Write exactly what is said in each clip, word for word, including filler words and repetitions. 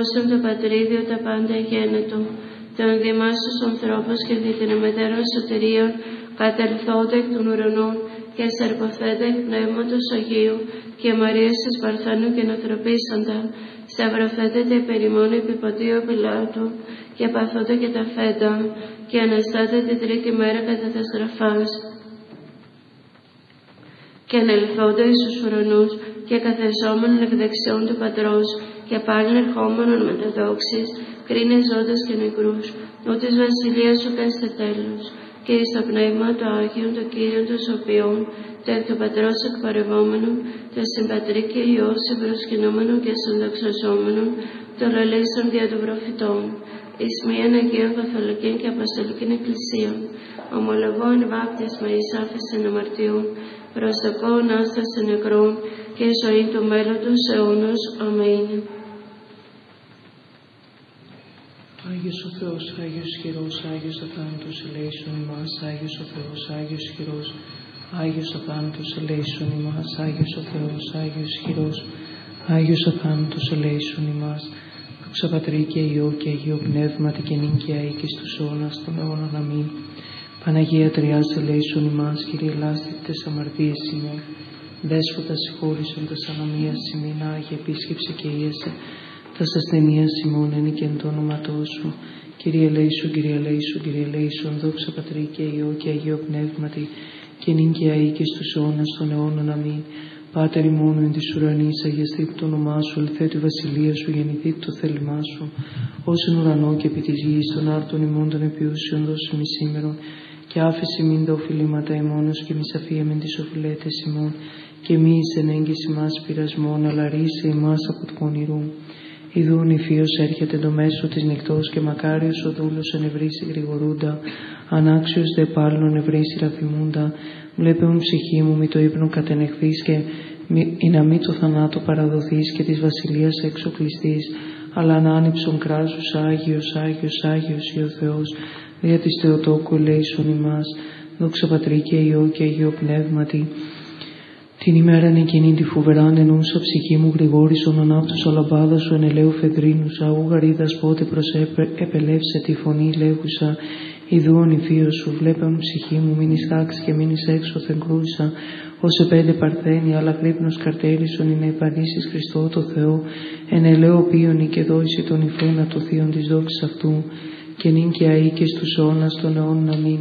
Όσον το Πατρίδιο τα πάντα γένετο, τον δημάσους ανθρώπους και δι' την εμετέρων σωτηρίων, κατελθόντα εκ των ουρανών και σαρκοθέντα εκ Πνεύματος Αγίου και Μαρίας της Παρθένου και ανθρωπίσαντα, σταυρωθέντε περιμόνη επί Ποντίου Πιλάτου και παθόντα και τα φέτα και αναστάτε την τρίτη μέρα κατά τα στραφάς. Και ανελθόντα εις τους ουρανούς και καθεζόμενον εκ δεξιών του Πατρός και πάλιν ερχόμενον με τα δόξης, κρίνε ζώντας και νεκρούς, ο της βασιλείας σου καίστε τέλος, και εις το πνεύμα του Άγιον, το Κύριον των Σωπιών, το εκ του Πατρός εκπορευόμενον, το συμπατρί και Υιό συμπροσκυνόμενον και συνταξιζόμενον, το λαλήσεων δια των προφητών, εις μίαν Αγίων Καθολικήν και Αποστολικήν Εκκλησίαν, ομολογώ εν βάπτισμα εις άφεσιν αμαρτιών, προσδοκώ ανάσταση νεκρών και ζωή του μέλλοντος αιώνος. Αμήν. Άγιος ο Θεός, Άγιος ισχυρός, Άγιος αθάνατος ελέησον ημάς, Άγιος ο Θεός, Άγιος ισχυρός, Άγιος αθάνατος ελέησον ημάς, Άγιος ο Θεός, Άγιος ισχυρός, Άγιος αθάνατος ελέησον ημάς. Δόξα Πατρί και Υιό και Αγίο Πνεύματι και νυν και αεί και στους αιώνας των αιώνων. Αμήν. Παναγία Τριάς ελέησον ημάς, Κύριε λάστη τες αμαρτίες ημών. Δέσποτα συγχώρησον τας ανομίας ημίν, Άγιε επίσκεψε και ίεσε τας ασθενείας ημών εν και εν το όνοματό σου. Κύριε ελέησον, Κύριε ελέησον, Κύριε ελέησον, δόξα Πατρί και Υιό και Αγίο Πνεύματι και νυν και αεί και στους αιώνας των αιώνων. Αμήν. Πάτερ ημών εν της ουρανής, αγιαστήτω το όνομά σου, ελθέτω η βασιλεία σου, γεννηθήτω το θέλημά σου, ως εν ουρανό και επί της γης, των άρτων ημών των επιούσιων δώσε μη σήμερον, και άφεση μην τα οφειλήματα ημώνος και μη σαφίεμεν τις οφειλέτες ημών, και μη εις εν έγκυση μας πειρασμών, αλλά ρίσε ημάς από του πονηρού. Ιδούν υφίος έρχεται το μέσο της νυχτός και μακάριος ο δούλος εν ευρύσει γρηγορούντα, ανάξιος δε πάλων ευρύσει ραφημούντα. Βλέπεον ψυχή μου μη το ύπνο κατενεχθείς και ή να μη το θανάτο παραδοθείς και της βασιλείας έξω κλειστείς, αλλά ανάνυψον κράσους Άγιος, Άγιος, Άγιος ή ο Θεός, δια της Θεοτόκου ελέησον ημάς. Δόξα Πατρί και Υιό και Αγίο Πνεύματι. Την ημέραν εκείνη τη φοβεράν ενούσα ψυχή μου γρηγόρησον ανάπτους αλαμπάδα σου εν ελαίου φεδρίνουσα, ου γαρίδας πότε προσεπελεύσε τη φωνή λέγουσα, ιδούον υφίος σου, βλέπεον ψυχή μου, μην εις τάξη και μην εις έξωθεν κρούσα, ως επέντε παρθένη, αλλά γρύπνος καρτέλισον είναι επανήσεις Χριστό το Θεό, εν ελαίου οποίον και δόηση τον υφαίνα το θείον της δόξης αυτού, και νυν και αεί και στους αιώνας των αιώνων. Αμήν.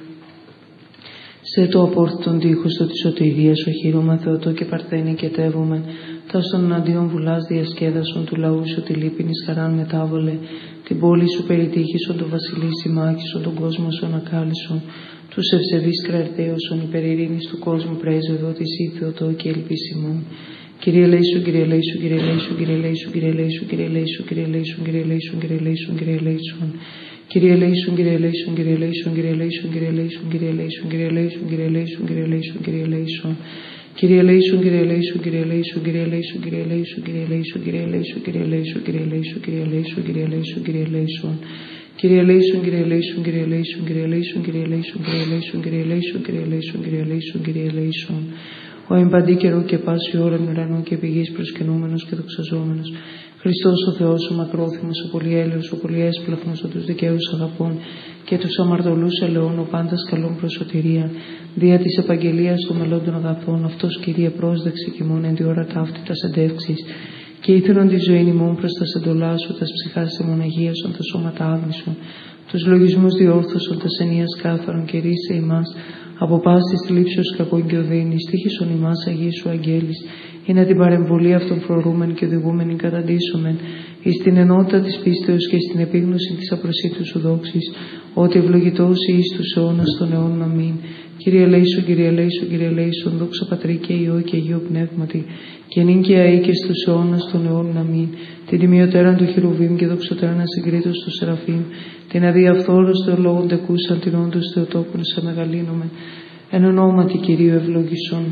Σε το απόρθιτον τείχος το της σωτηρίας σου, αχύρωμα Θεοτό και παρθένη και τεύομαι, τα στον εναντίον βουλάς διασκέδασον του λαού σου τη λύπηνης χαράν μετάβολε, την πόλη σου περιτύχησον το βασιλεί συμμάχησον τον κόσμο σου ανακάλυσον, τους ευσεβείς κρατέωσον υπερειρήνης του κόσμου πρέσβευε ότι εσύ Θεοτό και ελπίσιμον. Κύριε ελέησον, Κύριε ελέησον, Κύριε ελέησον, Κύριε ελέησον, Κύριε ελέησον, Κύριε ελέησον, Κύριε ελέησον, Κύριε ελέησον, Κύριε ελέησον, Κύριε ελέησον. Κύριε ελέησον, Κύριε ελέησον, Κύριε ελέησον, Κύριε ελέησον, Κύριε ελέησον, Κύριε ελέησον, Κύριε ελέησον, Κύριε ελέησον, Κύριε ελέησον, Κύριε ελέησον. Κύριε ελέησον, Κύριε ελέησον, Κύριε ελέησον, Κύριε ελέησον, Κύριε ελέησον, Κύριε ελέησον, Κύριε ελέησον, Κύριε ελέησον, Κύριε ελέησον, Κύριε ελέησον, Κύριε ελέησον, Κύριε ελέησον. Κύριε ελέησον, Κύριε ελέησον, Κύριε ελέησον, Κύριε ελέησον, Κύριε ελέησον, Κύριε ελέησον, Κύριε ελέησον, Κύριε ελέησον, Κύριε ελέησον, Κύριε ελέησον. Ο εμπαντή καιρό και πάση ώρα ουρανού και πηγής προσκυνούμενος και δοξαζόμενος. Χριστός ο Θεός, ο μακρόθυμος, ο πολυέλεος, ο πολυέσπλαχνος, ο τους δικαίους αγαπών και τους αμαρτωλούς ελαιών, ο πάντας καλών προσωτηρία. Δια της επαγγελίας των μελών των αγαθών, αυτός Κύριε πρόσδεξε κι ημών εν τη ώρα ταύτη τας εντεύξεις. Και ήθελον τη ζωή ημών προς τα σεντολά σου, τας ψυχάς ημών αγίασον, τα σώματα άγνησον, τους λογισμούς διόρθωσον, τας ενίας κάθαρον και ρίσε ημάς. Από πάσης θλίψεως κακών και οδύνης, τύχησον ημάς Αγίου Αγγέλης, ή να την παρεμβολή αυτών φρορούμεν και οδηγούμενη καταντήσομεν, εις την ενότητα της πίστεως και στην επίγνωση της απροσίτου σου δόξης, ότι ευλογητός εις τους αιώνας των αιώνων. Αμήν. Κύριε ελέησον, Κύριε ελέησον, Κύριε ελέησον, δόξα Πατρί και Υιό και Αγίο Πνεύματι, και νυν και αεί και στους αιώνας των αιώνων. Αμήν. Την τιμιωτέραν του Χερουβίμ και δοξωτέραν ασυγκρίτως του Σεραφείμ, την αδιαφθόρος των λόγων τεκούσαν την όντως Θεοτόκον σε μεγαλύνομαι, εν ονόματι Κυρίου ευλογησόν.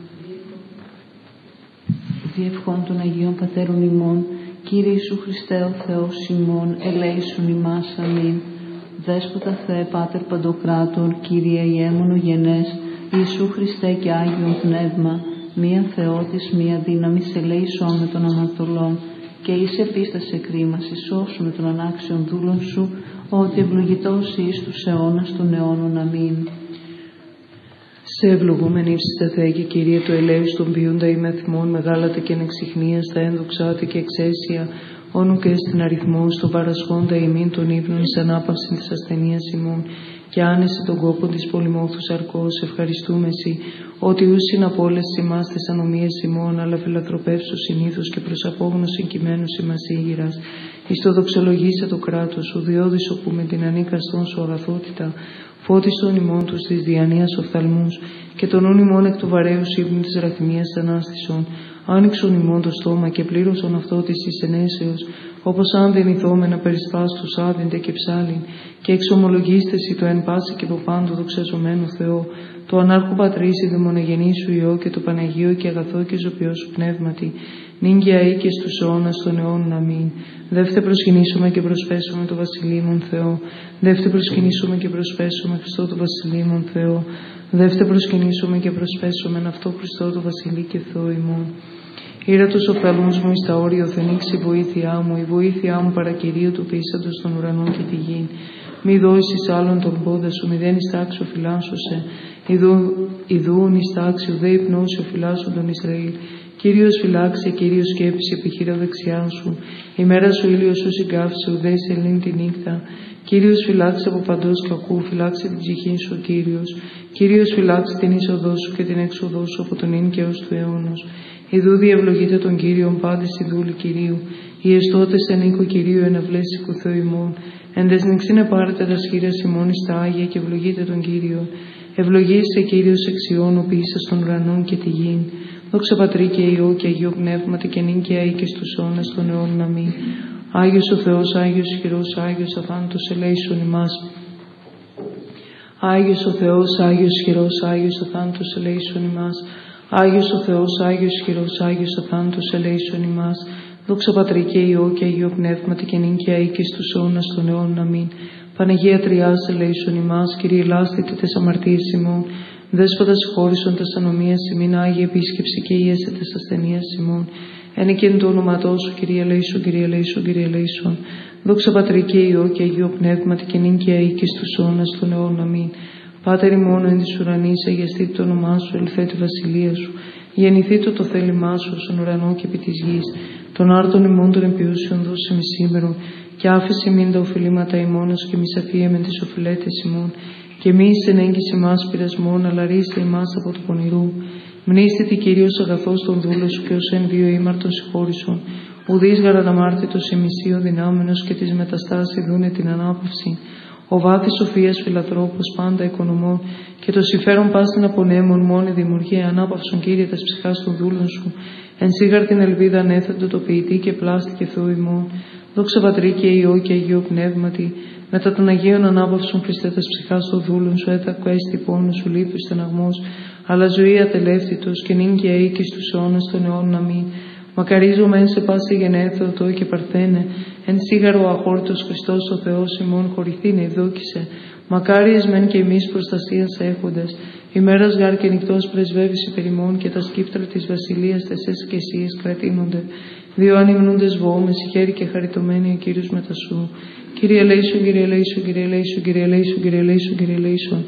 Διευχών των Αγίων Πατέρων ημών, Κύριε Ιησού Χριστέ ο Θεός ημών, ελέησον ημάς. Αμήν. Δέσποτα Θεέ Πάτερ Παντοκράτορ, Κύριε Ιέμονο γενές, Ιησού Χριστέ και Άγιον Πνεύμα, μία Θεότης, μία δύναμη, ελέησόν με των αμαρτωλών, και είσαι επίσταση εκρήμαση, σώσου με τον ανάξιον δούλον σου, ότι ευλογητός εις τους αιώνας των αιώνων. Αμήν. Σε ευλογούμενη ύψιστα Θεέ και Κυρία του ελέους των ποιούντα είμαι θυμών, μεγάλατα και ανεξιχνία, στα ένδοξάτη και εξαίσια, όνου και στην αριθμό, στο παρασχόντα ημίν των ύπνων, εις ανάπαυση της ασθενείας ημών, και άνεση τον κόπο της πολυμόθους αρκός. Ευχαριστούμε Εσύ, ότι ούσιν από όλες ημάς τις ανομίες ημών, αλλά φιλανθρωπεύσου συνήθως και προς απόγνωση κειμένους ημάς ήγηρας. Εις το δοξολογήσε το κράτος σου, διόδης όπου με την ανίκαστον σου αγαθότητα, φώτιστον ημών τους της διανοίας οφθαλμούς, και τον όν ημών εκ του βαρέους ύπνου της ραθυμίας ανάστησον. Άνοιξον ημών το στόμα και πλήρωσον αυτό της εισενέσεως, όπως αν δεν ηθώμε να περισπάστους άδυντε και ψάλιν, και εξομολογήστε σοι το εν πάση και το πάντο δοξαζομένο Θεό, το ανάρχου πατρίσι δαιμονογενή σου Υιό και το Παναγίο και αγαθό και ζωπιό σου πνεύματι, νυν και αεί και στους αιώνας των αιώνων. Αμήν. Δεύτε προσκυνήσουμε και προσφέσουμε το βασιλείμον Θεό. Δεύτε προσκυνήσουμε και προσφέσουμε Χριστό το βασιλείμον Θεό. Δεύτε προσκυνήσουμε και προσφέσουμε αυτό Χριστό το βασιλεί και Θεό ημών. Ήρα τους οφθαλμούς μου εις τα όρια οθενήξει η βοήθειά μου, η βοήθειά μου παρακυρίου του ποιήσαντος των ουρανών και τη γη. Μη δώσεις άλλον τον πόδα σου, μη δεν εις τάξη ο φυλάσσωσε, ιδούν εις τάξη ουδέ υπνώσει ο φυλάσσον τον Ισραήλ. Κύριος φυλάξε, Κύριος σκέψη επιχείρα δεξιά σου, η μέρα σου ήλιος σου συγκάφησε, ουδέ σε ελύνει τη νύχτα. Κύριος φυλάξε από παντός κακού, φυλάξε την ψυχή σου, Κύριος. Κύριος φυλάξε την είσοδό σου και την έξοδό σου από τον ίν και ως του αιώνος. Ιδού διευλογείτε τον Κύριον πάντες οι δούλοι Κυρίου. Οι εστώτες εν οίκο Κυρίου εναυλέσικου Θεού ημών. Εν τες νυξίνε πάρετε τα σχήρας ημών εις τα Άγια και ευλογείτε τον Κύριο. Ευλογήσε Κύριος εξιών ο ποιήσας των ουρανών και τη γην. Δόξα Πατρί και Υιό και Αγίο Πνεύματι και νυν και αεί και στους αιώνας των αιώνων. Αμήν. Άγιος ο Θεός, Άγιος ισχυρός, Άγιος αφάνατος ελέησον ημάς. Άγιος ο Θεός, Άγιος ισχυρός, Άγιος αφάνατος ελέησον ημάς. Άγιος ο Θεός, Άγιος ισχυρός, Άγιος αφάνατος ελέησον ημάς. Δόξα Πατρί και Υιό και Αγίο Πνεύματι και νυν και αεί και στους αιώνας των αιώνων. Αμήν. Παναγία Τριάς ελέησον ημάς. Κύριε ελάστητε τες αμαρτίες ημών. Δέσποτα συγχώρησον τας ανομίας ημίν. Άγιε επίσκεψη και ίεσε τες ασθενείας ημών. Ένικεν το όνοματό σου, Κύριε ελέησον, Κύριε ελέησον, Κύριε ελέησον. Δόξα Πατρί και Υιό και Αγίο Πνεύματι και νυν και αεί και στους αιώνας των αιώνων. Αμήν. Πάτερ ημών εν της ουρανής, αγιαστείτε το όνομά σου, ελθέ τη βασιλεία σου. Γεννηθείτε το θέλημά σου στον ουρανό και επί της γης. Των άρτων ημών των εμπιούσεων δώσε μη σήμερον, και άφησε μην τα οφειλήματα ημώνας και μη σαφίε με τις οφειλέτες ημών. Και μη εις εν έγκυση μας πειρασμών, αλλά ρίστε ημάς από το πονηρού. Μνήστε τη Κυρίως αγαθός των δούλων σου και ως εν δύο ήμαρτον συγχώρησον. Ουδείς γαραναμάρτητος ημισίω δυνάμενος και της μεταστάση δούνε την ανάπαυση. Ο βάθης σοφίας φιλαθρόπος πάντα οικονομών και το συμφέρον πας την απονέμων μόνη δημιουργία ανάπαυσον Κύριε τας ψυχάς των δούλων σου. Εν σίγαρ την ελβίδα ανέθετο το ποιητή και πλάστη και Θεό ημών. Δόξα Πατρί και Υιό και Αγίο Πνεύματι. Μετά των Αγίων ανάπαυσον Χριστέ τας ψυχάς των δούλων σου, έθακο έστι πόνος σου λύπη στεναγμός, αλλά ζωή ατελεύτητος και νυν και αεί και στους αιώνας των αιώνων. Αμήν. Μακαρίζομαι εν σε πάση γενέθω το και παρθένε, εν σίγαρο αχώρητος Χριστός ο Θεός ημών χωρηθήνε ευδόκησε. Μακάριες μεν και εμείς προστασίας έχοντες, ημέρας γάρ και νυχτός πρεσβεύεις υπερημών και τα σκύπτρα της βασιλείας τεσές και εσείς κρατήνονται. Δύο ανυμνούντες βόμες, χέρι και χαριτωμένοι ο Κύριος μετά σου. Κύριε ελέησον, Κύριε ελέησον, Κύριε ελέησον, Κύριε ελέησον, Κύριε ελέησον, Κύριε ελέησον.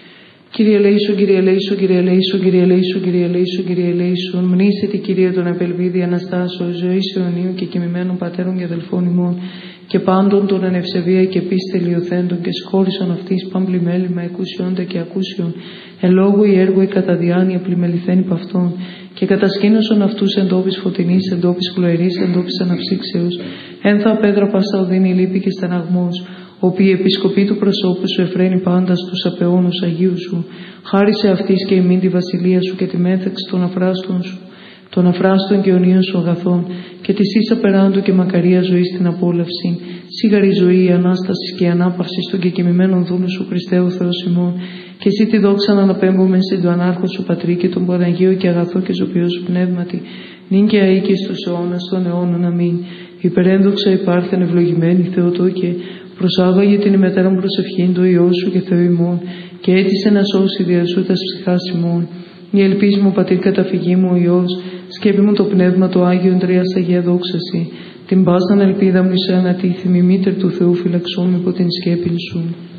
Κύριε ελέησον, Κύριε ελέησον, Κύριε ελέησον, Κύριε ελέησον, Κύριε ελέησον, Κύριε ελέησον. Μνήστε τη Κύριε των επελβίδη Αναστάσεως, ζωής αιωνίου και κοιμημένων πατέρων και αδελφών ημών, και πάντων των ανευσεβία και πίστε λιωθέντων, και σχόρισον αυτής παμπλημέλημα εκούσιόντα και ακούσιον, εν λόγω η έργο η κατά διάνοια πλημεληθέν υπ' αυτών, και κατασκήνωσον αυτούς εν τόπης φωτεινής, εν τόπης χλωερής, εν τόπης αναψύξεως, ένθα πέδρα πάσα οδύνη λύπη και στεναγμός, όπου η επισκοπή του προσώπου σου εφραίνει πάντα στους απεώνους Αγίου σου. Χάρισε αυτής και ημίν τη βασιλεία σου και τη μέθεξη των αφράστων σου, των αφράστων και αιωνίων σου αγαθών, και τη ίσα περάντου και μακαρία ζωή στην απόλαυση. Σίγαρη ζωή, η ανάσταση και η ανάπαυση στον κεκοιμημένον δούλου σου Χριστέ ο Θεός ημών, και εσύ τη δόξα να αναπέμπουμε στην του ανάρχο σου Πατρί και τον Παναγίο και αγαθό και ζωπιό σου πνεύματι, νυν και αεί και στους αιώνας των αιώνων. Αμήν. Υπερένδοξα υπάρχεν ευλογημένη Θεοτόκε, προσάγαγε την ημετέραν προσευχήν του Υιό σου και Θεού ημών, και έτησε να σώσει δια σου τας ψυχάς ημών. Η ελπίς μου, Πατήρ, καταφυγή μου, ο Υιός, σκέπη μου το πνεύμα το Άγιον Τρίας Αγία δόξαση. την πάσαν ελπίδα μου εις ανατίθιμη, μήτερ του Θεού φυλαξών υπό την σκέπην σου.